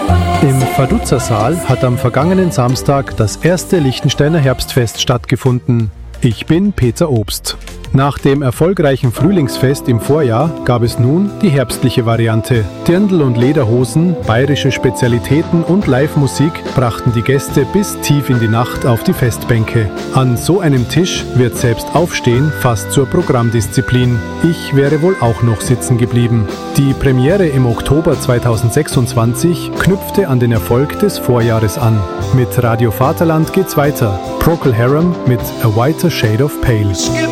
Im Vaduzza-Saal hat am vergangenen Samstag das erste Liechtensteiner Herbstfest stattgefunden. Ich bin Peter Obst. Nach dem erfolgreichen Frühlingsfest im Vorjahr gab es nun die herbstliche Variante. Dirndl und Lederhosen, bayerische Spezialitäten und Live-Musik brachten die Gäste bis tief in die Nacht auf die Festbänke. An so einem Tisch wird selbst Aufstehen fast zur Programmdisziplin. Ich wäre wohl auch noch sitzen geblieben. Die Premiere im Oktober 2026 knüpfte an den Erfolg des Vorjahres an. Mit Radio Vaterland geht's weiter. Procol Harum mit A Whiter Shade of Pale.